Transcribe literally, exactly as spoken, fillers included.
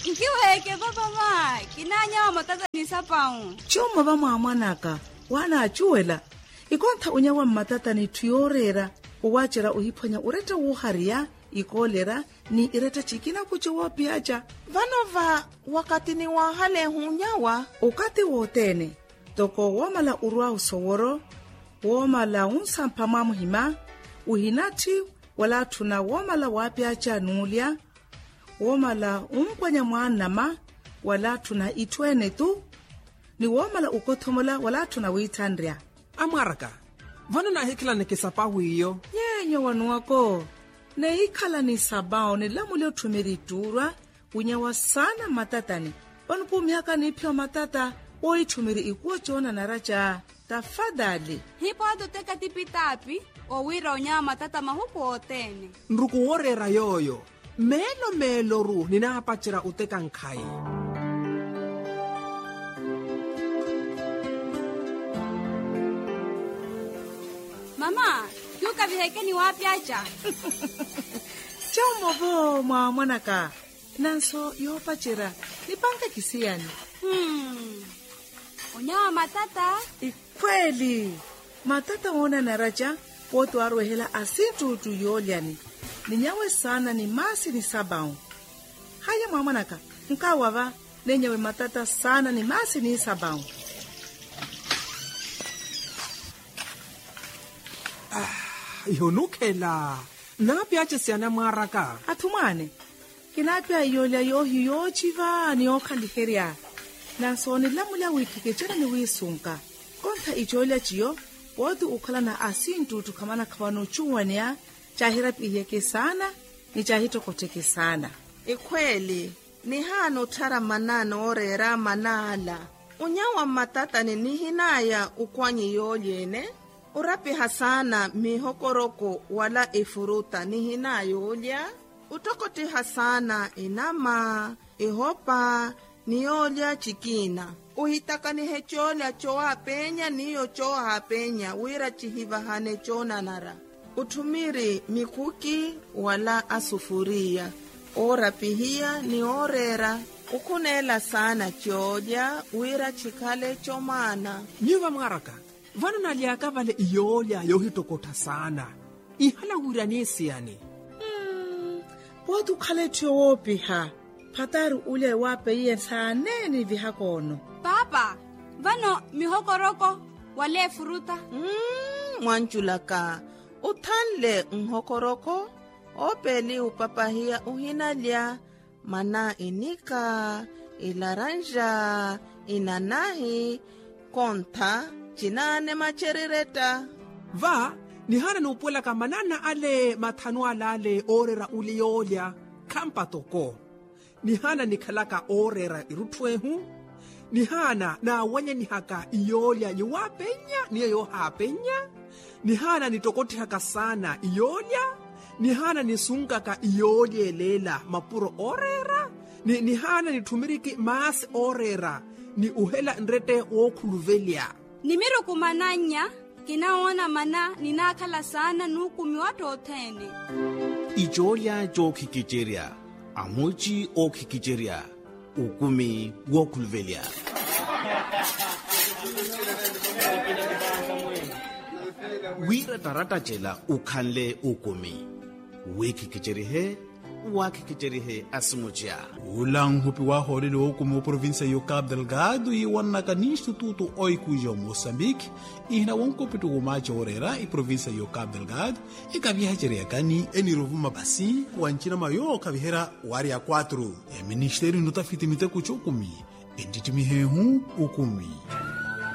Nkiweke baba ma, kinanya wa matata ni sapao. Choma ba mwanaka, wana achuela. Ikonta unyawa matata ni tuyorera, uwachira uhiponya ureta uharia, ikolera ni ireta chikina kuchuwa piacha. Vanova wakati ni wahale hunyawa. Ukati wotene, toko wamala urua usoworo, wamala unsampa mamuhima, uhinati wala tuna wamala wapiacha nulia, wamala umkwanya mwanama, wala tuna itwene tu, ni wamala ukotomola wala tuna uitandria. Amaraka, vana na hekila neke sapahu iyo? Nyenyo wanuako, na hikala ni sabao ni lamu leo tumiriturwa, unyawa sana matatani. Wanupu miaka ni pio matata, oi tumiri ikuwa chona na racha, tafadhali. Hipo hado teka tipitapi, owira unyama matata mahuku otene. Nruku orera yoyo, melo melo ru, ninahapachira uteka nkai. Mama, yuka vihekeni wapi acha? Chomo bo mwa mwanaka, nanso yopachira, nipanga kisiani. Hmm, unyama matata? Ikweli, matata ona na racha, wotu aruehela asintu tu yoliani. Ninyawe sana ni masi ni sabao. Haya mwa mwanaka, nkawava, nenyawe matata sana ni masi ni sabao. Yonukela, napi ache siana maraka. Atumane, kinapia yolia yohi yochiva ni okaliheria. Nanso ni lamula wikikechera ni wisunka. Konta icholia chiyo, wadu ukala na asintu tukamana kawano chuwania, chahira piheke sana, ni chahito koteke sana. Ikweli, ni hano tara manano orera manala. Unyawa matata ni nihinaya ukwanyi yolyene. Urapi hasana mihokoroko wala ifuruta nihina yolya. Utokoti hasana inama, ihopa, niyolya chikina. Uhitaka ni hecholya choa penya niyo choa penya wira chihiva hane chona nara. Utumiri mikuki wala asufuria. Orapi hiya ni orera. Ukunela sana cholya wira chikale chomana. Nyuva maraka. Vana na liaka vale iyolya yohitokota sana. Ihala huranesi yani. Hmm, wadu kale chowopi ha. Patari ule wape iye saaneni vihakono. Papa, vano mihokoroko wale furuta? Hmm, mwanchulaka. Utanle mhokoroko. Opeli upapahia uhinalya. Mana inika, ilaranja, inanahi, konta, chinane macherireta. Va, ni hana nupuela kamanana ale matanua lale orera uliyolya kampa toko. Ni hana nikalaka orera irutwehu. Ni hana na wanya ni haka iyolya yuwa penya, ni yo hapenya. Ni hana nitokoti haka sana iyolya. Ni hana nisungaka iyolye lela mapuro orera. Ni, ni hana nitumiriki maas orera. Ni uhela nrete wokuluvelya. Nimiru kumananya, kinaona mana ninakala sana nukumi watu otene. Ijolya jo kikicheria, amuchi o kikicheria, ukumi wokulvelya. Wira tarata chela ukhanle ukumi. Wiki kicherihe, waki kicherihe asimuchia. Ulang hupi wa holi lo ukumi o provinsa yo Cabo Delgado i wanaka ni instituto oikuja Moçambique i hina wankopitu umacha orera i provinsa yo Cabo Delgado i kaviha cheria kani eni rovuma basi wanchina mayo kavihera wari ya quatro. E ministério notafiti mite kuchokumi. Enditimihehu ukumi.